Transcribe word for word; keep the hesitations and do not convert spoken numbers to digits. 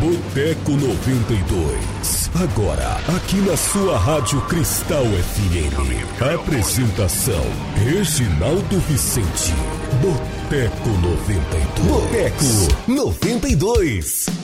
Boteco noventa e dois. Agora, aqui na sua Rádio Cristal F M. Apresentação: Reginaldo Vicente. Boteco noventa e dois. Boteco noventa e dois.